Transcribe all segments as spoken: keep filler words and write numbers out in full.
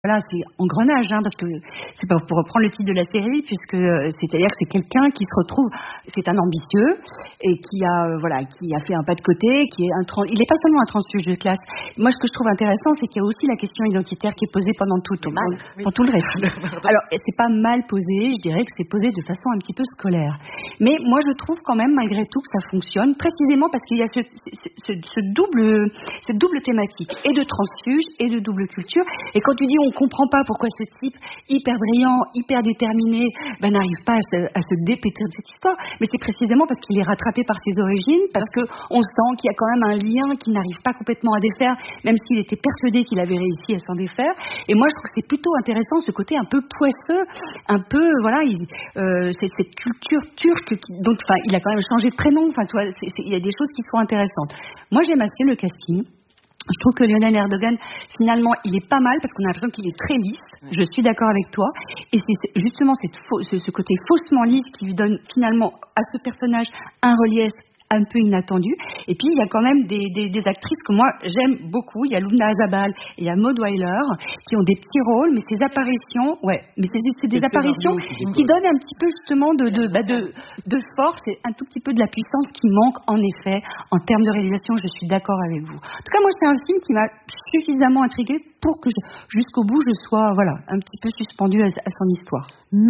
Voilà, c'est engrenage, hein, parce que c'est pas pour reprendre le titre de la série, puisque euh, c'est-à-dire que c'est quelqu'un qui se retrouve, c'est un ambitieux et qui a, euh, voilà, qui a fait un pas de côté, qui est un trans, il n'est pas seulement un transfuge de classe. Moi, ce que je trouve intéressant, c'est qu'il y a aussi la question identitaire qui est posée pendant tout, mal, dans, oui. dans tout le récit. Alors, c'est pas mal posé, je dirais que c'est posé de façon un petit peu scolaire. Mais moi, je trouve quand même, malgré tout, que ça fonctionne, précisément parce qu'il y a ce, ce, ce, ce double, cette double thématique, et de transfuge et de double culture. Et quand tu dis on comprend pas pourquoi ce type hyper brillant, hyper déterminé, ben, n'arrive pas à se, à se dépêtrer de cette histoire. Mais c'est précisément parce qu'il est rattrapé par ses origines, parce qu'on sent qu'il y a quand même un lien qu'il n'arrive pas complètement à défaire, même s'il était persuadé qu'il avait réussi à s'en défaire. Et moi, je trouve que c'est plutôt intéressant ce côté un peu poisseux, un peu, voilà, il, euh, cette, cette culture turque, qui, donc, enfin, il a quand même changé de prénom, enfin, tu vois, c'est, c'est, il y a des choses qui sont intéressantes. Moi, j'aime assez le casting. Je trouve que Lionel Erdogan, finalement, il est pas mal parce qu'on a l'impression qu'il est très lisse. Je suis d'accord avec toi. Et c'est justement cette faux, ce, ce côté faussement lisse qui lui donne finalement à ce personnage un relief un peu inattendu. Et puis, il y a quand même des, des, des actrices que moi, j'aime beaucoup. Il y a Luna Azabal et il y a Maud Weiler qui ont des petits rôles, mais ces apparitions, ouais, mais c'est, c'est des c'est apparitions qui donnent un petit peu justement de, de, bah de, de force et un tout petit peu de la puissance qui manque, en effet, en termes de réalisation. Je suis d'accord avec vous. En tout cas, moi, c'est un film qui m'a suffisamment intriguée pour que, je, jusqu'au bout, je sois, voilà, un petit peu suspendue à, à son histoire.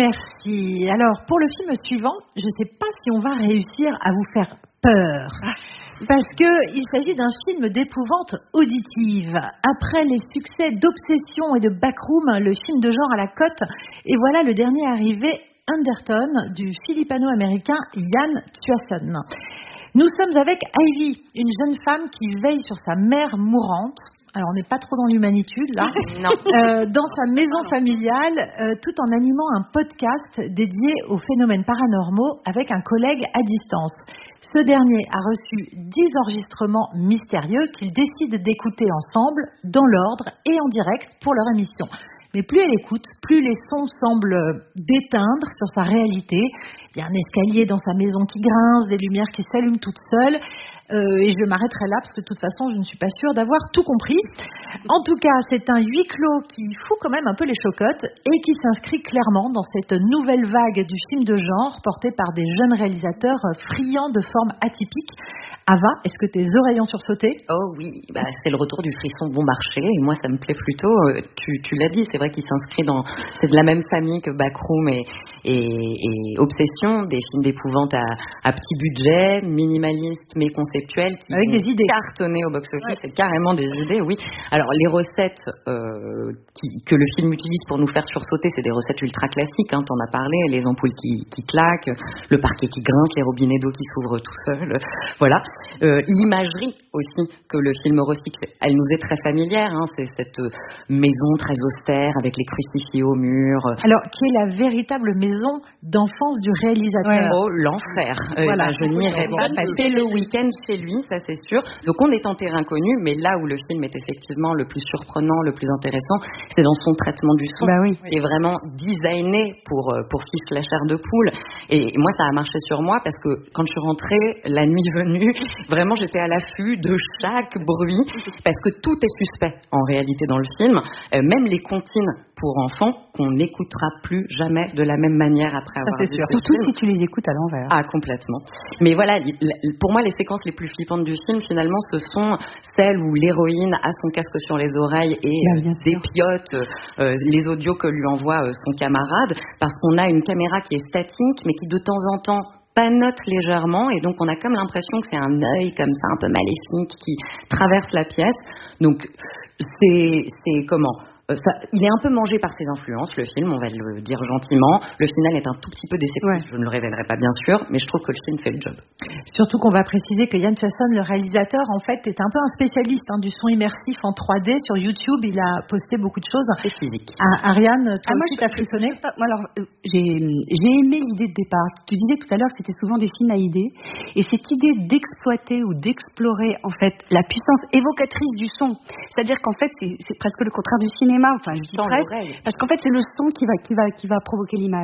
Merci. Alors, pour le film suivant, je ne sais pas si on va réussir à vous faire peur. Parce qu'il s'agit d'un film d'épouvante auditive. Après les succès d'Obsession et de Backroom, le film de genre à la cote, et voilà le dernier arrivé, Underton, du philippano-américain Ian Tuason. Nous sommes avec Ivy, une jeune femme qui veille sur sa mère mourante. Alors, on n'est pas trop dans l'humanitude, là. Non. Euh, dans sa maison familiale, euh, tout en animant un podcast dédié aux phénomènes paranormaux avec un collègue à distance. Ce dernier a reçu dix enregistrements mystérieux qu'ils décident d'écouter ensemble, dans l'ordre et en direct pour leur émission. Mais plus elle écoute, plus les sons semblent déteindre sur sa réalité. Il y a un escalier dans sa maison qui grince, des lumières qui s'allument toutes seules. Euh, et je m'arrêterai là parce que de toute façon, je ne suis pas sûre d'avoir tout compris. En tout cas, c'est un huis clos qui fout quand même un peu les chocottes et qui s'inscrit clairement dans cette nouvelle vague du film de genre porté par des jeunes réalisateurs friands de formes atypiques. Ava, est-ce que tes oreilles ont sursauté ? Oh oui, bah, c'est le retour du frisson bon marché et moi ça me plaît plutôt. Tu, tu l'as dit, c'est vrai qu'il s'inscrit dans, c'est de la même famille que Backroom et, et, et Obsession, des films d'épouvante à, à petit budget, minimalistes mais conceptuels, qui avec des idées cartonnées au box-office, ouais. C'est carrément des idées, oui. Alors les recettes euh, qui, que le film utilise pour nous faire sursauter, c'est des recettes ultra classiques, hein, t'en as parlé, les ampoules qui, qui claquent, le parquet qui grince, les robinets d'eau qui s'ouvrent tout seuls, voilà. Euh, l'imagerie aussi que le film recycle, elle nous est très familière, hein, c'est cette maison très austère avec les crucifix au mur. Alors, qui est la véritable maison d'enfance du réalisateur ? Ouais. Oh, l'enfer. Voilà, euh, ben, je n'irai pas passer le week-end chez lui, ça c'est sûr. Donc on est en terrain connu, mais là où le film est effectivement le plus surprenant, le plus intéressant, c'est dans son traitement du son, bah oui. qui est vraiment designé pour pour fiche la chair de poule. Et moi, ça a marché sur moi parce que quand je suis rentrée la nuit venue, vraiment j'étais à l'affût de chaque bruit parce que tout est suspect en réalité dans le film, euh, même les comptines pour enfants qu'on n'écoutera plus jamais de la même manière après avoir vu. Surtout film. Si tu les écoutes à l'envers. Ah, complètement. Mais voilà, pour moi, les séquences les plus flippantes du film, finalement, ce sont celles où l'héroïne a son casque sur les oreilles et euh, dépiote euh, les audios que lui envoie euh, son camarade, parce qu'on a une caméra qui est statique, mais qui de temps en temps panote légèrement, et donc on a comme l'impression que c'est un œil comme ça, un peu maléfique, qui traverse la pièce. Donc, c'est, c'est comment ? Ça, il est un peu mangé par ses influences, le film, on va le dire gentiment. Le final est un tout petit peu déceptif, ouais. Je ne le révélerai pas bien sûr, mais je trouve que le film fait le job. Surtout qu'on va préciser que Ian Tuason, le réalisateur, en fait, est un peu un spécialiste hein, du son immersif en trois D. Sur YouTube, il a posté beaucoup de choses. C'est physique. Ah, Ariane, toi ah, aussi, t'as frissonné ? Moi, alors, euh, j'ai, j'ai aimé l'idée de départ. Tu disais tout à l'heure que c'était souvent des films à idées. Et cette idée d'exploiter ou d'explorer, en fait, la puissance évocatrice du son. C'est-à-dire qu'en fait, c'est, c'est presque le contraire du cinéma. Enfin, je dis presque, parce qu'en fait, c'est le son qui va, qui va, qui va provoquer l'image.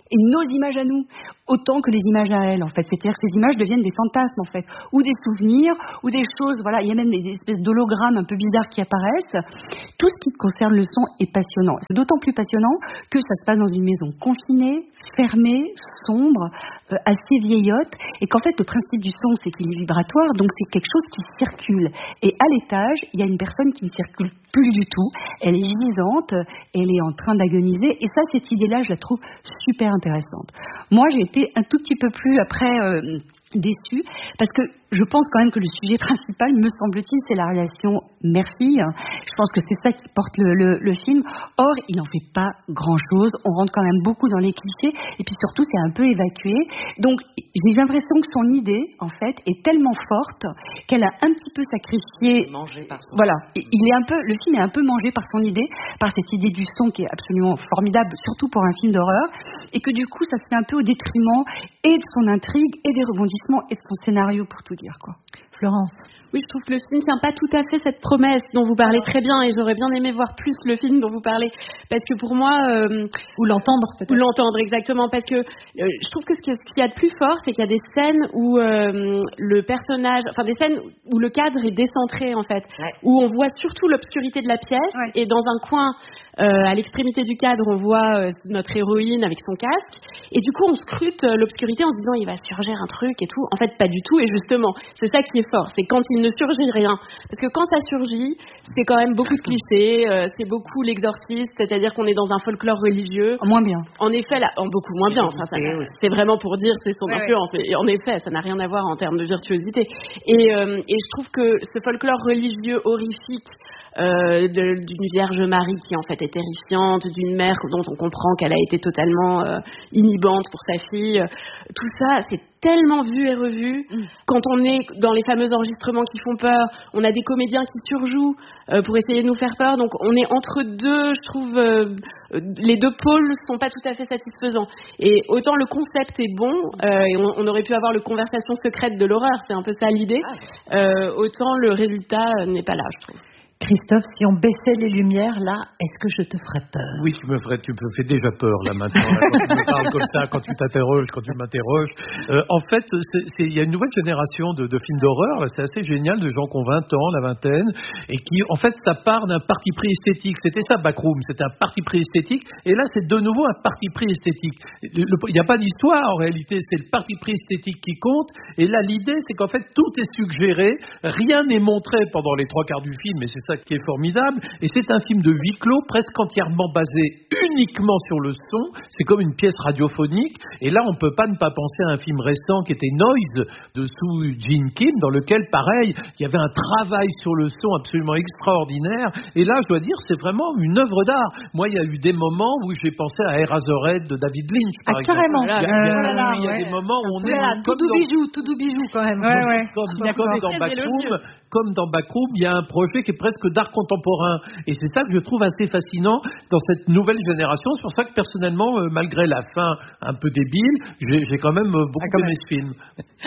et nos images à nous, autant que les images à elle, en fait. C'est-à-dire que ces images deviennent des fantasmes, en fait, ou des souvenirs, ou des choses, voilà, il y a même des, des espèces d'hologrammes un peu bizarres qui apparaissent. Tout ce qui concerne le son est passionnant. C'est d'autant plus passionnant que ça se passe dans une maison confinée, fermée, sombre, euh, assez vieillotte, et qu'en fait, le principe du son, c'est qu'il est vibratoire, donc c'est quelque chose qui circule. Et à l'étage, il y a une personne qui ne circule plus du tout. Elle est gisante, elle est en train d'agoniser, et ça, cette idée-là, je la trouve super intéressante. Moi, j'ai été un tout petit peu plus après euh, déçue, parce que je pense quand même que le sujet principal, me semble-t-il, c'est la relation mère-fille. Je pense que c'est ça qui porte le, le, le film. Or, il n'en fait pas grand-chose. On rentre quand même beaucoup dans les clichés, et puis surtout, c'est un peu évacué. Donc, j'ai l'impression que son idée, en fait, est tellement forte qu'elle a un petit peu sacrifié. Mangé par son. Voilà, il est un peu, le film est un peu mangé par son idée, par cette idée du son qui est absolument formidable, surtout pour un film d'horreur, et que du coup, ça se fait un peu au détriment et de son intrigue et des rebondissements et de son scénario, pour tout dire, quoi. Florence. Oui, je trouve que le film ne tient pas tout à fait cette promesse dont vous parlez très bien, et j'aurais bien aimé voir plus le film dont vous parlez, parce que pour moi... Euh, ou l'entendre peut-être. Ou l'entendre, exactement, parce que euh, je trouve que ce qu'il y a de plus fort, c'est qu'il y a des scènes où euh, le personnage... Enfin, des scènes où le cadre est décentré, en fait, ouais. Où on voit surtout l'obscurité de la pièce, ouais. Et dans un coin... Euh, à l'extrémité du cadre, on voit euh, notre héroïne avec son casque, et du coup on scrute euh, l'obscurité en se disant il va surgir un truc et tout. En fait, pas du tout, et justement, c'est ça qui est fort, c'est quand il ne surgit rien. Parce que quand ça surgit, c'est quand même beaucoup de clichés, euh, c'est beaucoup l'exorciste, c'est-à-dire qu'on est dans un folklore religieux. Moins bien. En effet, là, en beaucoup moins bien. Enfin, ça, c'est vraiment pour dire c'est son ouais, influence. Ouais. Et en effet, ça n'a rien à voir en termes de virtuosité. Et, euh, et je trouve que ce folklore religieux horrifique euh, de, d'une Vierge Marie qui en fait est terrifiante, d'une mère dont on comprend qu'elle a été totalement euh, inhibante pour sa fille. Tout ça, c'est tellement vu et revu. Mmh. Quand on est dans les fameux enregistrements qui font peur, on a des comédiens qui surjouent euh, pour essayer de nous faire peur. Donc on est entre deux, je trouve, euh, les deux pôles sont pas tout à fait satisfaisants. Et autant le concept est bon, euh, et on, on aurait pu avoir le Conversation secrète de l'horreur, c'est un peu ça l'idée, euh, autant le résultat n'est pas là, je trouve. Christophe, si on baissait les lumières, là, est-ce que je te ferais peur ? Oui, tu me ferais, tu me fais déjà peur, là, maintenant, là, quand tu me parles comme ça, quand tu t'interroges, quand tu m'interroges. Euh, en fait, il y a une nouvelle génération de, de films d'horreur, là, c'est assez génial, de gens qui ont vingt ans, la vingtaine, et qui, en fait, ça part d'un parti pris esthétique. C'était ça, Backroom, c'était un parti pris esthétique, et là, c'est de nouveau un parti pris esthétique. Il n'y a pas d'histoire, en réalité, c'est le parti pris esthétique qui compte, et là, l'idée, c'est qu'en fait, tout est suggéré, rien n'est montré pendant les trois quarts du film, et c'est ça qui est formidable, et c'est un film de huis clos, presque entièrement basé uniquement sur le son. C'est comme une pièce radiophonique, et là on peut pas ne pas penser à un film récent qui était Noise de Soo Jin Kim, dans lequel pareil il y avait un travail sur le son absolument extraordinaire, et là je dois dire c'est vraiment une œuvre d'art. Moi il y a eu des moments où j'ai pensé à Eraserhead de David Lynch par ah, exemple. Carrément. Il y a, il y a, euh, voilà, il y a ouais. des moments où on est voilà, tout doux bijou, tout doux bijou quand même. Ouais, ouais. Comme, comme dans Backroom, comme dans Backroom, il y a un projet qui est presque d'art contemporain. Et c'est ça que je trouve assez fascinant dans cette nouvelle génération. C'est pour ça que personnellement, euh, malgré la fin un peu débile, j'ai, j'ai quand même beaucoup ah, quand aimé même. ce film.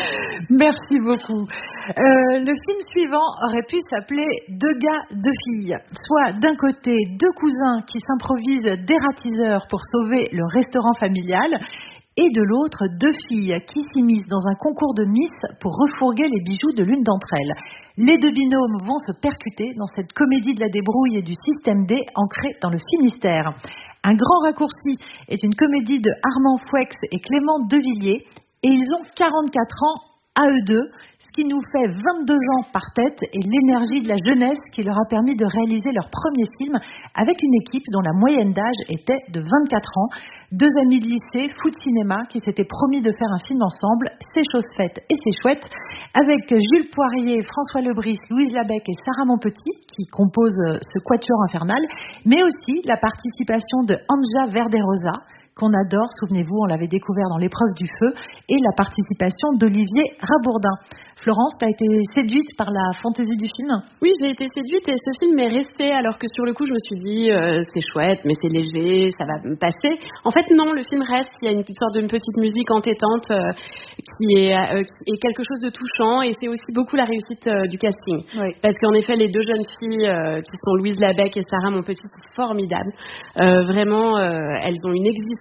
Merci beaucoup. Euh, le film suivant aurait pu s'appeler Deux gars, deux filles. Soit d'un côté, deux cousins qui s'improvisent dératiseurs pour sauver le restaurant familial, et de l'autre, deux filles qui s'immiscent dans un concours de Miss pour refourguer les bijoux de l'une d'entre elles. Les deux binômes vont se percuter dans cette comédie de la débrouille et du système D ancrée dans le Finistère. Un grand raccourci est une comédie de Armand Fouex et Clément Devilliers, et ils ont quarante-quatre ans à eux deux, ce qui nous fait vingt-deux ans par tête et l'énergie de la jeunesse qui leur a permis de réaliser leur premier film avec une équipe dont la moyenne d'âge était de vingt-quatre ans. Deux amis de lycée, foot cinéma, qui s'étaient promis de faire un film ensemble, c'est chose faite et c'est chouette, avec Jules Poirier, François Lebris, Louise Labec et Sarah Monpetit, qui composent ce quatuor infernal, mais aussi la participation de Anja Verderosa, qu'on adore, souvenez-vous, on l'avait découvert dans L'épreuve du feu, et la participation d'Olivier Rabourdin. Florence, tu as été séduite par la fantaisie du film ? Oui, j'ai été séduite et ce film est resté, alors que sur le coup je me suis dit euh, c'est chouette, mais c'est léger, ça va me passer. En fait non, le film reste, il y a une sorte de petite musique entêtante euh, qui, est, euh, qui est quelque chose de touchant, et c'est aussi beaucoup la réussite euh, du casting. Oui. Parce qu'en effet les deux jeunes filles euh, qui sont Louise Labec et Sarah Monpetit sont formidables. Euh, vraiment, euh, elles ont une existence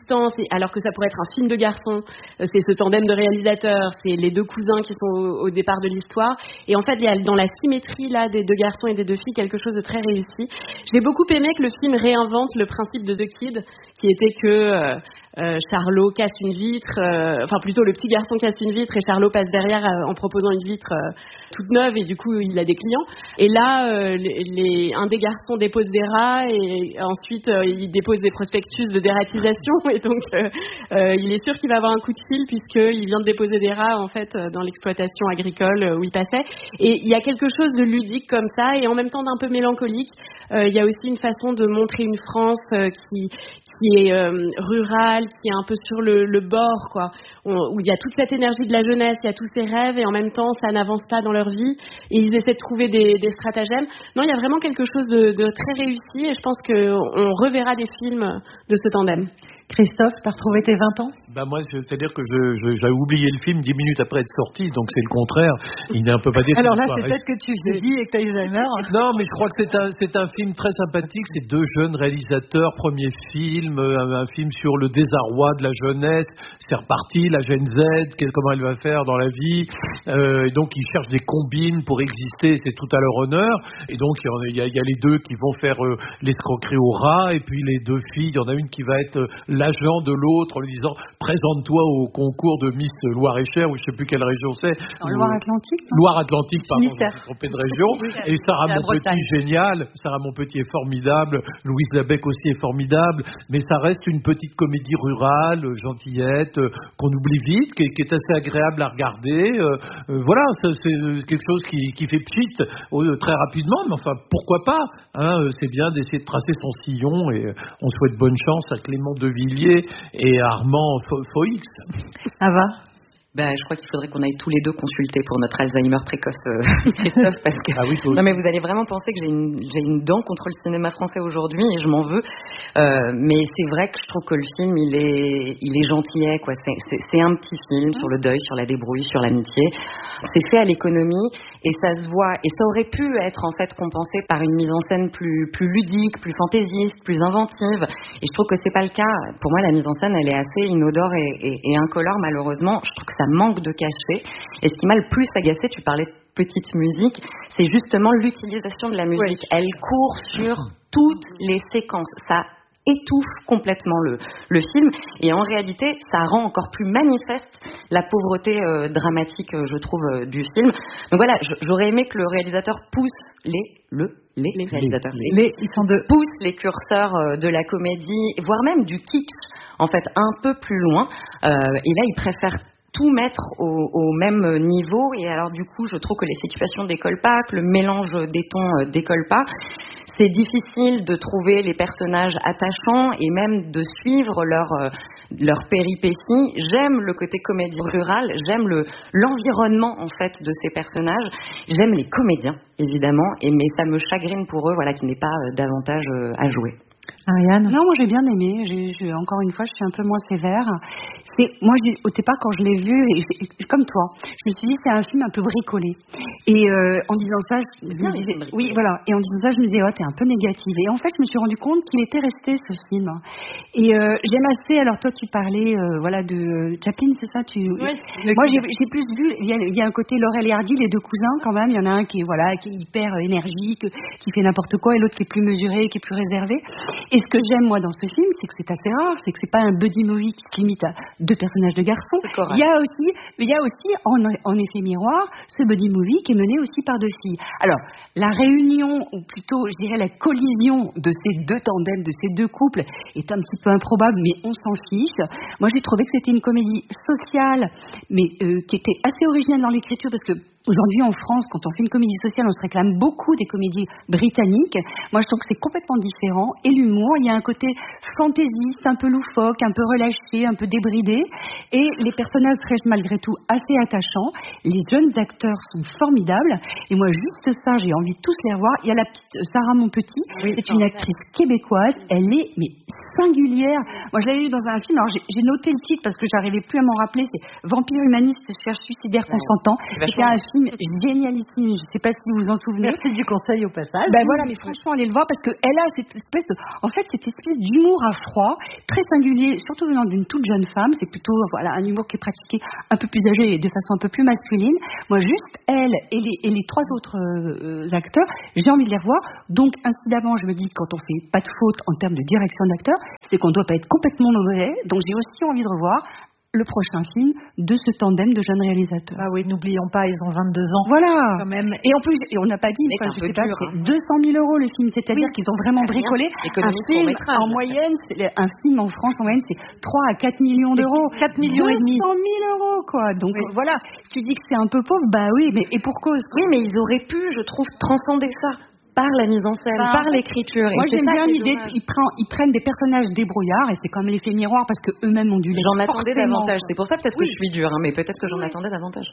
distance, et, alors que ça pourrait être un film de garçon. Euh, c'est ce tandem de réalisateurs, c'est les deux cousins qui sont au, au départ de l'histoire. Et en fait, il y a dans la symétrie là des deux garçons et des deux filles quelque chose de très réussi. J'ai beaucoup aimé que le film réinvente le principe de The Kid, qui était que euh, euh, Charlot casse une vitre, euh, enfin plutôt le petit garçon casse une vitre et Charlot passe derrière euh, en proposant une vitre euh, toute neuve et du coup il a des clients. Et là, euh, les, les, un des garçons dépose des rats et ensuite euh, il dépose des prospectus de dératisation et donc euh, euh, il est sûr qu'il va avoir un coup de fil puisqu'il vient de déposer des rats en fait dans l'exploitation agricole où il passait. Et il y a quelque chose de ludique comme ça et en même temps d'un peu mélancolique. Euh, il y a aussi une façon de montrer une France euh, qui, qui est euh, rurale, qui est un peu sur le, le bord, quoi, on, où il y a toute cette énergie de la jeunesse, il y a tous ces rêves et en même temps ça n'avance pas dans leur vie et ils essaient de trouver des, des stratagèmes. Non, il y a vraiment quelque chose de, de très réussi et je pense qu'on reverra des films de ce tandem. Christophe, t'as retrouvé tes vingt ans? Bah moi, c'est-à-dire que je, je, j'avais oublié le film dix minutes après être sorti, donc c'est le contraire. Il n'est un peu pas dire. Alors là, c'est peut-être que tu vieillis et que t'as Alzheimer. Non, mais je crois que c'est un, c'est un film très sympathique. C'est deux jeunes réalisateurs, premier film, un, un film sur le désarroi de la jeunesse. C'est reparti, la Gen Z, quelle, comment elle va faire dans la vie. Euh, et donc, ils cherchent des combines pour exister, c'est tout à leur honneur. Et donc, il y a, il y a les deux qui vont faire euh, l'escroquerie au rat, et puis les deux filles, il y en a une qui va être euh, l'agent de l'autre en lui disant présente-toi au concours de Miss Loire-et-Cher ou je sais plus quelle région c'est. Loire-Atlantique. Loire-Atlantique, pardon, je me suis trompé de région. Et Sarah Monpetit, génial. Sarah Monpetit est formidable. Louise Labec aussi est formidable. Mais ça reste une petite comédie rurale, gentillette, euh, qu'on oublie vite, qui, qui est assez agréable à regarder. Euh, euh, voilà, c'est, c'est quelque chose qui, qui fait pchit euh, très rapidement. Mais enfin, pourquoi pas hein, c'est bien d'essayer de tracer son sillon et euh, on souhaite bonne chance à Clément Devilliers et Armand Foix. Ah va Ben, je crois qu'il faudrait qu'on aille tous les deux consulter pour notre Alzheimer précoce, euh, Christophe, parce que ah oui, non mais vous allez vraiment penser que j'ai une j'ai une dent contre le cinéma français aujourd'hui et je m'en veux. Euh, mais c'est vrai que je trouve que le film il est il est gentillet quoi. C'est c'est, c'est un petit film sur le deuil, sur la débrouille, sur l'amitié. C'est fait à l'économie et ça se voit et ça aurait pu être en fait compensé par une mise en scène plus plus ludique, plus fantaisiste, plus inventive. Et je trouve que c'est pas le cas. Pour moi, la mise en scène elle est assez inodore et, et, et incolore malheureusement. Je trouve que ça manque de cachet. Et ce qui m'a le plus agacé, tu parlais de petite musique, c'est justement l'utilisation de la musique. Oui. Elle court sur toutes les séquences. Ça étouffe complètement le, le film et en réalité ça rend encore plus manifeste la pauvreté euh, dramatique euh, je trouve euh, du film. Donc voilà, j'aurais aimé que le réalisateur pousse les le les, les réalisateurs les, les, ils sont de... pousse les curseurs euh, de la comédie voire même du kitsch en fait un peu plus loin euh, et là il préfère tout mettre au, au même niveau et alors du coup je trouve que les situations décollent pas, que le mélange des tons euh, décolle pas. C'est difficile de trouver les personnages attachants et même de suivre leur euh, leur péripéties. J'aime le côté comédie rurale, j'aime le l'environnement en fait de ces personnages, j'aime les comédiens évidemment et mais ça me chagrine pour eux voilà qu'il n'y ait pas euh, davantage euh, à jouer. Ariane? Non, moi j'ai bien aimé. J'ai, j'ai, encore une fois, je suis un peu moins sévère. C'est, moi, j'ai, au départ, quand je l'ai vu, et j'ai, comme toi, je me suis dit c'est un film un peu bricolé. Et euh, en disant ça, je me disais, oui, voilà. Et en disant ça, je me disais, oh, t'es un peu négative. Et en fait, je me suis rendu compte qu'il était resté ce film. Et euh, j'aime assez. Alors toi, tu parlais, euh, voilà, de Chaplin, c'est ça tu... Oui. Moi, j'ai, j'ai plus vu. Il y, a, il y a un côté Laurel et Hardy, les deux cousins, quand même. Il y en a un qui est, voilà, qui est hyper énergique, qui fait n'importe quoi, et l'autre qui est plus mesuré, qui est plus réservé. Et ce que j'aime moi dans ce film, c'est que c'est assez rare, c'est que c'est pas un buddy movie qui se limite à deux personnages de garçons. Il y a aussi, il y a aussi en, en effet miroir ce buddy movie qui est mené aussi par deux filles. Alors la réunion, ou plutôt je dirais la collision de ces deux tandems, de ces deux couples, est un petit peu improbable, mais on s'en fiche. Moi j'ai trouvé que c'était une comédie sociale, mais euh, qui était assez originale dans l'écriture parce que aujourd'hui, en France, quand on fait une comédie sociale, on se réclame beaucoup des comédies britanniques. Moi, je trouve que c'est complètement différent. Et l'humour, il y a un côté fantaisiste, un peu loufoque, un peu relâché, un peu débridé. Et les personnages restent malgré tout assez attachants. Les jeunes acteurs sont formidables. Et moi, juste ça, j'ai envie de tous les revoir. Il y a la petite Sarah Monpetit. Oui, c'est une actrice québécoise. Elle est mais singulière. Moi, je l'avais vu dans un film. Alors, j'ai, j'ai noté le titre parce que j'arrivais plus à m'en rappeler. C'est Vampire humaniste cherche suicidaire ouais. consentant. C'était un film génialissime. Je ne sais pas si vous vous en souvenez. Merci du conseil au passage. Ben voilà, mais franchement, allez le voir parce qu'elle a cette espèce de, en fait, cette espèce d'humour à froid, très singulier, surtout venant d'une toute jeune femme. C'est plutôt, voilà, un humour qui est pratiqué un peu plus âgé et de façon un peu plus masculine. Moi, juste elle et les, et les trois autres euh, acteurs, j'ai envie de les revoir. Donc, incidemment, je me dis, quand on fait pas de faute en termes de direction d'acteur, c'est qu'on doit pas être complètement mauvais. Donc, j'ai aussi envie de revoir le prochain film de ce tandem de jeunes réalisateurs. Ah oui, n'oublions pas, ils ont vingt-deux ans. Voilà. Quand même. Et en plus, et on n'a pas dit, enfin, je sais pas, c'est deux cent mille euros le film, c'est-à-dire oui, qu'ils ont vraiment bricolé un film en moyenne, c'est, un film en France en moyenne, c'est trois à quatre millions d'euros. quatre millions et demi. deux cent mille euros, quoi. Donc oui. Voilà, si tu dis que c'est un peu pauvre, bah oui, mais et pour cause. Oui, mais ils auraient pu, je trouve, transcender ça. Par la mise en scène, bah, par l'écriture. Moi, j'aime bien l'idée qu'ils prennent, ils prennent des personnages débrouillards et c'est comme l'effet miroir parce que eux-mêmes ont dû les. J'en attendais davantage. C'est pour ça peut-être oui. que je suis dure, hein, mais peut-être que j'en oui. attendais davantage.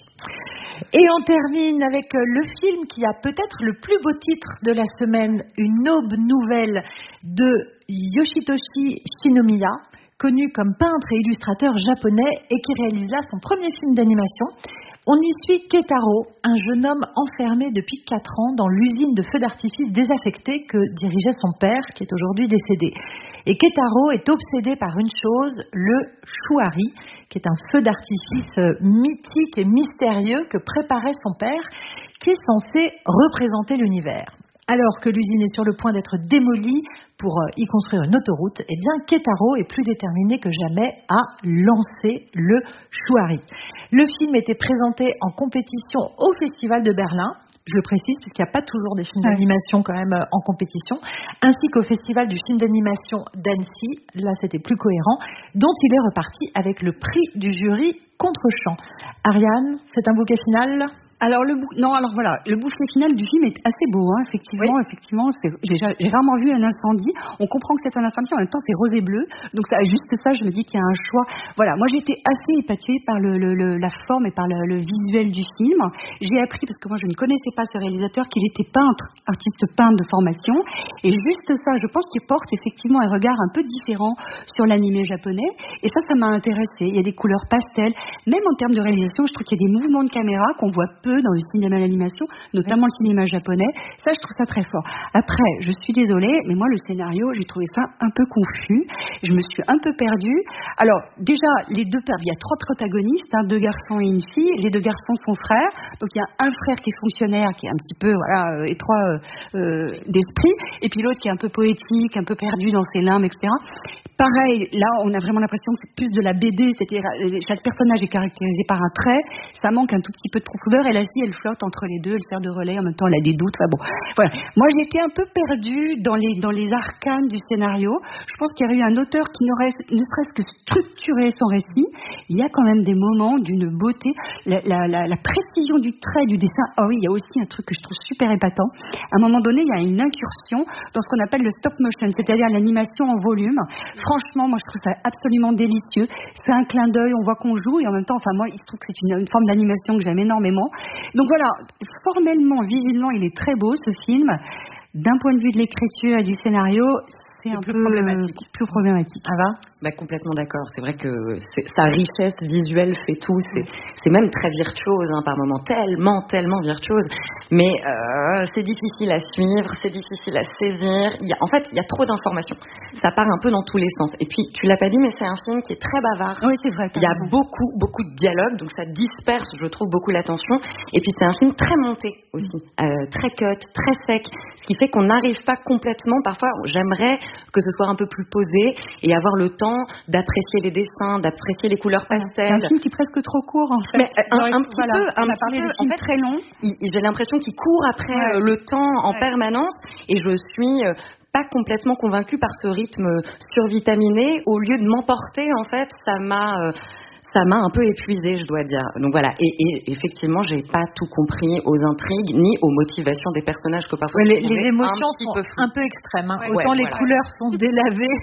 Et on termine avec le film qui a peut-être le plus beau titre de la semaine, Une aube nouvelle de Yoshitoshi Shinomiya, connu comme peintre et illustrateur japonais et qui réalise là son premier film d'animation. On y suit Ketaro, un jeune homme enfermé depuis quatre ans dans l'usine de feux d'artifice désaffectés que dirigeait son père, qui est aujourd'hui décédé. Et Ketaro est obsédé par une chose, le shuari, qui est un feu d'artifice mythique et mystérieux que préparait son père, qui est censé représenter l'univers. Alors que l'usine est sur le point d'être démolie pour y construire une autoroute, eh bien Ketaro est plus déterminé que jamais à lancer le shuari. Le film était présenté en compétition au Festival de Berlin, je le précise, parce qu'il n'y a pas toujours des films d'animation quand même en compétition, ainsi qu'au Festival du film d'animation d'Annecy, là c'était plus cohérent, dont il est reparti avec le prix du jury Contre-champ. Ariane, c'est un bouquet final ? Alors le bou- non alors voilà le bouquet final du film est assez beau hein, effectivement oui. effectivement c'est, j'ai, j'ai rarement vu un incendie, on comprend que c'est un incendie, en même temps c'est rose et bleu, donc ça, juste ça je me dis qu'il y a un choix. Voilà, moi j'ai été assez épatée par le, le, le, la forme et par le, le visuel du film. J'ai appris, parce que moi je ne connaissais pas ce réalisateur, qu'il était peintre, artiste peintre de formation, et juste ça je pense qu'il porte effectivement un regard un peu différent sur l'animé japonais, et ça ça m'a intéressée. Il y a des couleurs pastel, même en termes de réalisation je trouve qu'il y a des mouvements de caméra qu'on voit peu dans le cinéma d'animation, notamment le cinéma japonais. Ça, je trouve ça très fort. Après, je suis désolée, mais moi, le scénario, j'ai trouvé ça un peu confus. Je me suis un peu perdue. Alors, déjà, les deux pères, il y a trois protagonistes, hein, deux garçons et une fille. Les deux garçons sont frères. Donc, il y a un frère qui est fonctionnaire, qui est un petit peu, voilà, euh, étroit euh, euh, d'esprit. Et puis l'autre qui est un peu poétique, un peu perdu dans ses limbes, et cetera. Pareil, là, on a vraiment l'impression que c'est plus de la B D, c'est-à-dire chaque personnage est caractérisé par un trait, ça manque un tout petit peu de profondeur, et la fille, elle flotte entre les deux, elle sert de relais, en même temps, elle a des doutes, enfin bon, voilà. Moi, j'étais un peu perdue dans les, dans les arcanes du scénario. Je pense qu'il y aurait eu un auteur qui n'aurait ne serait-ce que structuré son récit. Il y a quand même des moments d'une beauté, la, la, la, la précision du trait, du dessin. Oh oui, il y a aussi un truc que je trouve super épatant. À un moment donné, il y a une incursion dans ce qu'on appelle le stop motion, c'est-à-dire l'animation en volume. Franchement, moi, je trouve ça absolument délicieux. C'est un clin d'œil, on voit qu'on joue, et en même temps, enfin, moi, il se trouve que c'est une, une forme d'animation que j'aime énormément. Donc voilà, formellement, visuellement, il est très beau, ce film. D'un point de vue de l'écriture et du scénario, c'est, c'est un plus peu problématique. plus problématique. Ah va bah, complètement d'accord. C'est vrai que c'est, sa richesse visuelle fait tout. C'est, c'est même très virtuose, hein, par moments, tellement, tellement virtuose. Mais euh, c'est difficile à suivre, c'est difficile à saisir. Il y a, en fait, il y a trop d'informations. Ça part un peu dans tous les sens. Et puis, tu l'as pas dit, mais c'est un film qui est très bavard. Oui, c'est vrai. Il y a raison. beaucoup, beaucoup de dialogues, donc ça disperse, je trouve, beaucoup l'attention. Et puis, c'est un film très monté aussi, euh, très cut, très sec, ce qui fait qu'on n'arrive pas complètement. Parfois, j'aimerais que ce soit un peu plus posé et avoir le temps d'apprécier les dessins, d'apprécier les couleurs pastel. C'est un film qui est presque trop court, en fait. Mais un, un petit voilà, peu, on un a parlé de films très longs. J'ai l'impression qu'il court après ouais. euh, le temps en ouais. permanence, et je suis euh, pas complètement convaincue par ce rythme survitaminé. Au lieu de m'emporter, en fait, ça m'a euh, ça m'a un peu épuisée, je dois dire. Donc voilà, et, et effectivement, j'ai pas tout compris aux intrigues ni aux motivations des personnages que parfois ouais, les, les émotions un sont peu un peu extrêmes. Hein. Ouais, Autant ouais, les voilà. couleurs sont délavées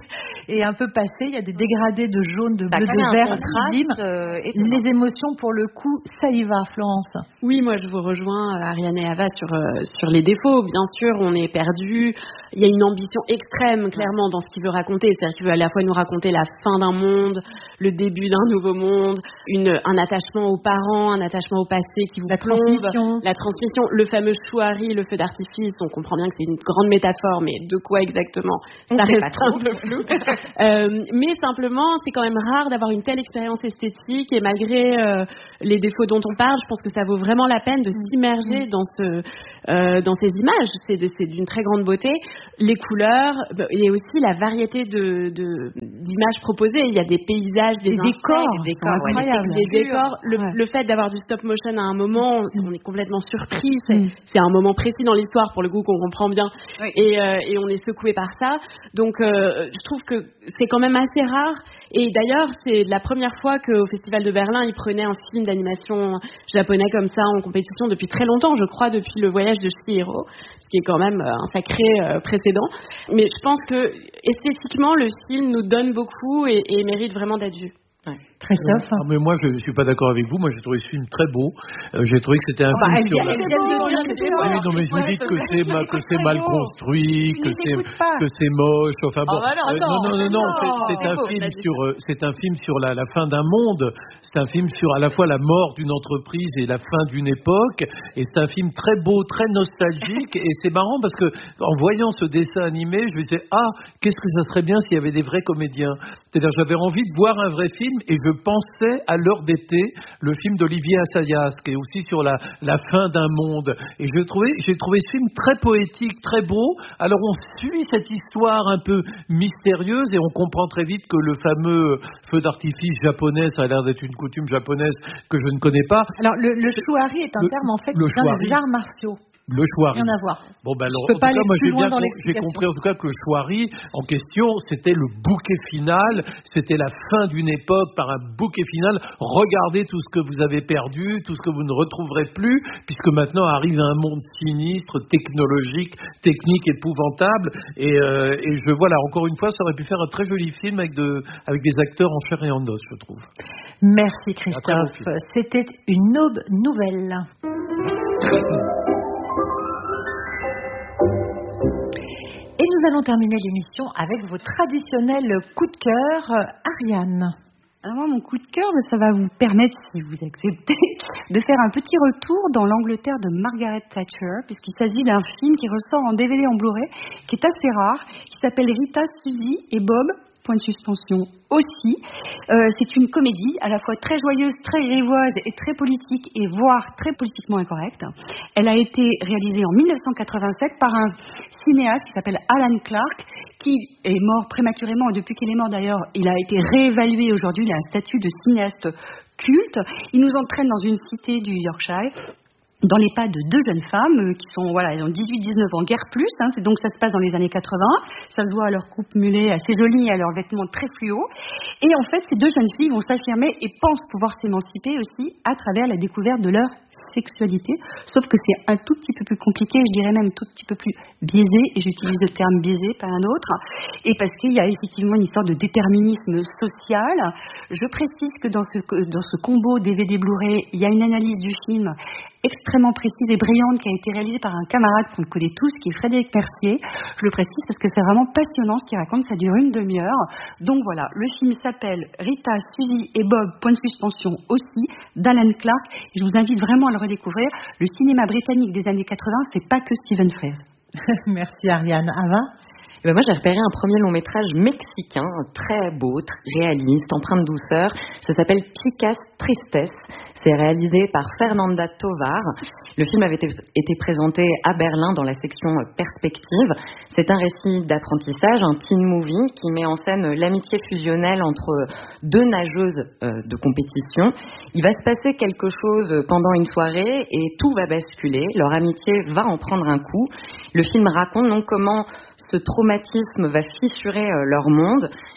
est un peu passé. Il y a des dégradés de jaune, de bleu, de vert, euh, les émotions, pour le coup, ça y va, Florence. Oui, moi je vous rejoins, Ariane et Ava, sur, euh, sur les défauts. Bien sûr, on est perdu. Il y a une ambition extrême, clairement, dans ce qu'il veut raconter. C'est-à-dire qu'il veut à la fois nous raconter la fin d'un monde, le début d'un nouveau monde, une, un attachement aux parents, un attachement au passé qui vous la plombe, transmission. la transmission, le fameux chouari, le feu d'artifice. On comprend bien que c'est une grande métaphore, mais de quoi exactement? On ça reste reste un peu flou. euh, mais simplement, c'est quand même rare d'avoir une telle expérience esthétique, et malgré euh, les défauts dont on parle, je pense que ça vaut vraiment la peine de s'immerger dans ce euh, dans ces images. C'est, de, c'est d'une très grande beauté. Les couleurs et aussi la variété de, de d'images proposées. Il y a des paysages, des, des décors, des décors, ouais, des, des décors. Le, ouais. le fait d'avoir du stop motion à un moment, on est complètement surpris. C'est, mm. c'est un moment précis dans l'histoire, pour le coup, qu'on comprend bien, oui. et, euh, et on est secoué par ça. Donc, euh, je trouve que c'est quand même assez rare. Et d'ailleurs, c'est la première fois qu'au Festival de Berlin, ils prenaient un film d'animation japonais comme ça en compétition depuis très longtemps, je crois, depuis Le Voyage de Chihiro, ce qui est quand même un sacré euh, précédent. Mais je pense que esthétiquement, le film nous donne beaucoup et, et mérite vraiment d'être vu. Ouais. Christophe. Euh, mais moi, je ne suis pas d'accord avec vous. Moi, j'ai trouvé ce film très beau. Euh, j'ai trouvé que c'était un oh, film bah, sur la... Ah oui, non, mais je vous dis que c'est, ma... que c'est mal construit, que c'est... que c'est moche. Enfin bon. Oh, bah non, euh, non, non, non, non. C'est, c'est un beau, film sur, euh, c'est un film sur la, la fin d'un monde. C'est un film sur à la fois la mort d'une entreprise et la fin d'une époque. Et c'est un film très beau, très nostalgique. Et c'est marrant parce que en voyant ce dessin animé, je me disais, ah, qu'est-ce que ça serait bien s'il y avait des vrais comédiens. C'est-à-dire, j'avais envie de voir un vrai film et je pensais à l'heure d'été, le film d'Olivier Assayas, qui est aussi sur la, la fin d'un monde. Et je trouvais, j'ai trouvé ce film très poétique, très beau. Alors on suit cette histoire un peu mystérieuse et on comprend très vite que le fameux feu d'artifice japonais, ça a l'air d'être une coutume japonaise que je ne connais pas. Alors le, le chouari est un le, terme en fait le dans les arts martiaux. Le chouari. Rien à voir. Bon, ben alors, en tout cas, moi, j'ai bien com- j'ai compris en tout cas que le chouari en question, c'était le bouquet final, c'était la fin d'une époque par un bouquet final. Regardez tout ce que vous avez perdu, tout ce que vous ne retrouverez plus, puisque maintenant arrive un monde sinistre, technologique, technique, épouvantable. Et, euh, et je vois là, encore une fois, ça aurait pu faire un très joli film avec, de, avec des acteurs en chair et en os, je trouve. Merci Christophe. C'était une aube nouvelle. Et nous allons terminer l'émission avec vos traditionnels coups de cœur. Ariane. Alors moi, mon coup de cœur, ça va vous permettre, si vous acceptez, de faire un petit retour dans l'Angleterre de Margaret Thatcher, puisqu'il s'agit d'un film qui ressort en D V D en Blu-ray, qui est assez rare, qui s'appelle Rita, Suzy et Bob, point de suspension aussi. Euh, c'est une comédie à la fois très joyeuse, très grivoise et très politique, et voire très politiquement incorrecte. Elle a été réalisée en dix-neuf cent quatre-vingt-sept par un cinéaste qui s'appelle Alan Clark, qui est mort prématurément, et depuis qu'il est mort d'ailleurs, il a été réévalué aujourd'hui, il a un statut de cinéaste culte. Il nous entraîne dans une cité du Yorkshire, dans les pas de deux jeunes femmes qui sont, voilà, elles ont dix-huit dix-neuf ans, guère plus, hein, c'est donc ça se passe dans les années quatre-vingts, ça se voit à leur coupe mulet assez jolie et à leurs vêtements très fluo, et en fait ces deux jeunes filles vont s'affirmer et pensent pouvoir s'émanciper aussi à travers la découverte de leur sexualité, sauf que c'est un tout petit peu plus compliqué, je dirais même un tout petit peu plus biaisé, et j'utilise le terme biaisé, pas un autre, et parce qu'il y a effectivement une histoire de déterminisme social. Je précise que dans ce, dans ce combo D V D Blu-ray, il y a une analyse du film extrêmement précise et brillante qui a été réalisée par un camarade qu'on connaît tous, qui est Frédéric Mercier. Je le précise parce que c'est vraiment passionnant ce qu'il raconte, ça dure une demi-heure. Donc voilà, le film s'appelle Rita, Suzy et Bob, point de suspension aussi, d'Alan Clark. Et je vous invite vraiment à le redécouvrir. Le cinéma britannique des années quatre-vingts, c'est pas que Stephen Frears. Merci Ariane. Ava? Ben moi, j'ai repéré un premier long métrage mexicain, très beau, très réaliste, empreint de douceur. Ça s'appelle Chicas Tristes. C'est réalisé par Fernanda Tovar. Le film avait été, été présenté à Berlin dans la section Perspective. C'est un récit d'apprentissage, un teen movie qui met en scène l'amitié fusionnelle entre deux nageuses euh, de compétition. Il va se passer quelque chose pendant une soirée et tout va basculer. Leur amitié va en prendre un coup. Le film raconte donc comment ce traumatisme va fissurer euh, leur monde.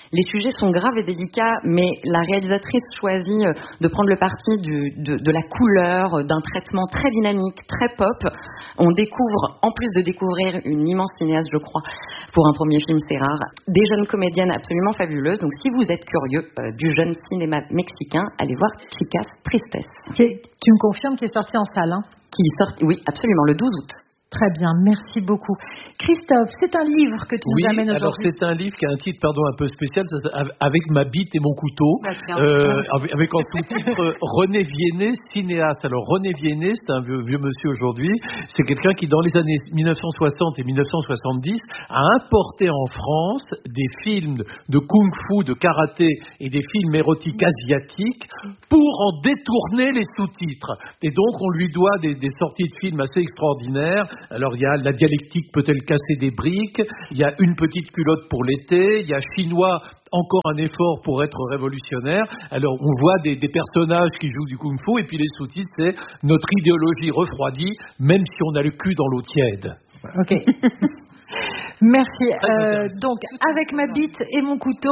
les sujets sont graves et délicats, mais la réalisatrice choisit de prendre le parti du, de, de la couleur, d'un traitement très dynamique, très pop. On découvre, en plus de découvrir une immense cinéaste, je crois, pour un premier film, c'est rare, des jeunes comédiennes absolument fabuleuses. Donc si vous êtes curieux euh, du jeune cinéma mexicain, allez voir Chicas Tristes. Qui, tu me confirmes qu'il est sorti en salle, hein? Qui sort, oui, absolument, le douze août. Très bien, merci beaucoup. Christophe, c'est un livre que tu oui, nous amènes aujourd'hui. Alors c'est un livre qui a un titre, pardon, un peu spécial, avec ma bite et mon couteau, euh, avec en sous-titre René Viennet, cinéaste. Alors René Viennet, c'est un vieux, vieux monsieur aujourd'hui, c'est quelqu'un qui dans les années dix-neuf cent soixante et dix-neuf cent soixante-dix a importé en France des films de kung-fu, de karaté et des films érotiques asiatiques pour en détourner les sous-titres. Et donc on lui doit des, des sorties de films assez extraordinaires. Alors il y a La dialectique peut-elle casser des briques, il y a Une petite culotte pour l'été, il y a Chinois, encore un effort pour être révolutionnaire. Alors on voit des, des personnages qui jouent du kung-fu et puis les sous-titres c'est Notre idéologie refroidie, même si on a le cul dans l'eau tiède. Ok. Merci. Euh, donc, avec ma bite et mon couteau,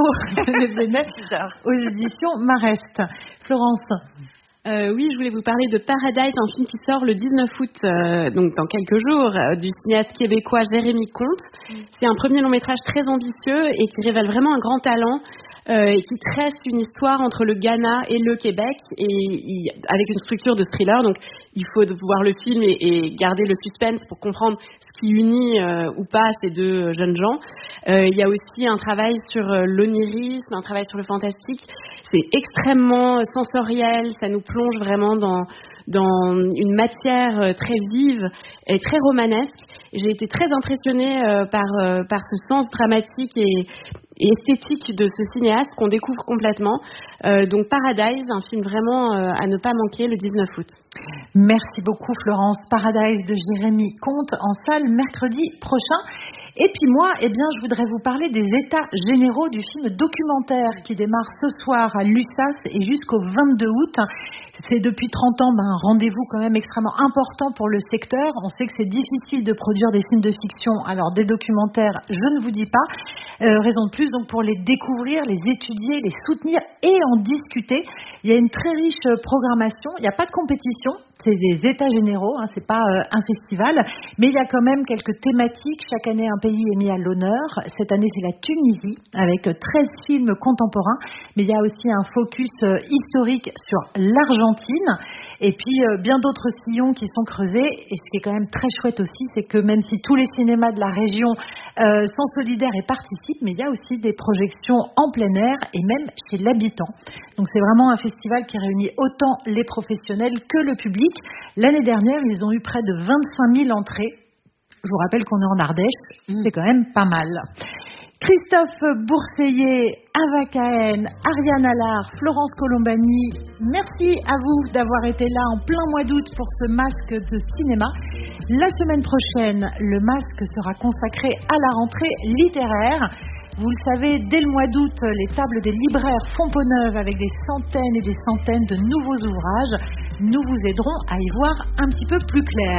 aux éditions Marest. Florence. Euh, oui, je voulais vous parler de Paradise, un film qui sort le dix-neuf août, euh, donc dans quelques jours, euh, du cinéaste québécois Jérémy Comte. C'est un premier long métrage très ambitieux et qui révèle vraiment un grand talent. Euh, et qui tresse une histoire entre le Ghana et le Québec, et, et avec une structure de thriller. Donc, il faut voir le film et, et garder le suspense pour comprendre ce qui unit euh, ou pas ces deux jeunes gens. Euh, il y a aussi un travail sur euh, l'onirisme, un travail sur le fantastique. C'est extrêmement sensoriel, ça nous plonge vraiment dans dans une matière très vive et très romanesque. Et j'ai été très impressionnée euh, par euh, par ce sens dramatique et et esthétique de ce cinéaste qu'on découvre complètement. Euh, donc Paradise, un film vraiment euh, à ne pas manquer le dix-neuf août. Merci beaucoup Florence. Paradise de Jérémy Comte en salle mercredi prochain. Et puis moi, eh bien, je voudrais vous parler des états généraux du film documentaire qui démarre ce soir à l'U S A S et jusqu'au vingt-deux août. C'est depuis trente ans ben, un rendez-vous quand même extrêmement important pour le secteur. On sait que c'est difficile de produire des films de fiction, alors des documentaires, je ne vous dis pas. Euh, raison de plus donc pour les découvrir, les étudier, les soutenir et en discuter. Il y a une très riche programmation, il n'y a pas de compétition. C'est des états généraux, hein, c'est pas euh, un festival, mais il y a quand même quelques thématiques. Chaque année, un pays est mis à l'honneur. Cette année, c'est la Tunisie, avec treize films contemporains, mais il y a aussi un focus euh, historique sur l'Argentine, et puis euh, bien d'autres sillons qui sont creusés. Et ce qui est quand même très chouette aussi, c'est que même si tous les cinémas de la région euh, sont solidaires et participent, mais il y a aussi des projections en plein air et même chez l'habitant. Donc c'est vraiment un festival qui réunit autant les professionnels que le public. L'année dernière, ils ont eu près de vingt-cinq mille entrées. Je vous rappelle qu'on est en Ardèche, mmh. C'est quand même pas mal. Christophe Bourseiller, Ava Cahen, Ariane Allard, Florence Colombani, merci à vous d'avoir été là en plein mois d'août pour ce masque de cinéma. La semaine prochaine, le masque sera consacré à la rentrée littéraire. Vous le savez, dès le mois d'août, les tables des libraires font peau neuve avec des centaines et des centaines de nouveaux ouvrages. Nous vous aiderons à y voir un petit peu plus clair.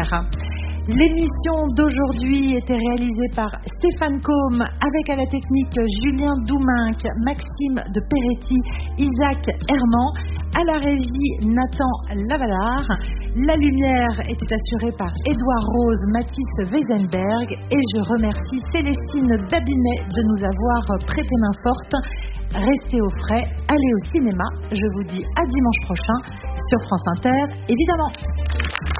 L'émission d'aujourd'hui était réalisée par Stéphane Combe avec à la technique Julien Douminc, Maxime de Peretti, Isaac Herman, à la régie Nathan Lavalard. La lumière était assurée par Édouard Rose, Mathis Weisenberg et je remercie Célestine Babinet de nous avoir prêté main forte. Restez au frais, allez au cinéma. Je vous dis à dimanche prochain sur France Inter, évidemment.